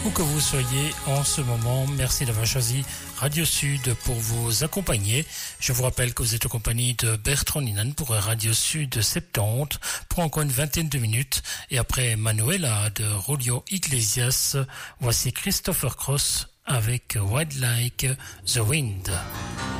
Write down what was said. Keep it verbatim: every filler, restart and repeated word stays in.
Où que vous soyez en ce moment, merci d'avoir choisi Radio Sud pour vous accompagner. Je vous rappelle que vous êtes en compagnie de Bertrand Ninan pour Radio Sud septante pour encore une vingtaine de minutes. Et après Manuela de Julio Iglesias, voici Christopher Cross avec Wild Like the Wind.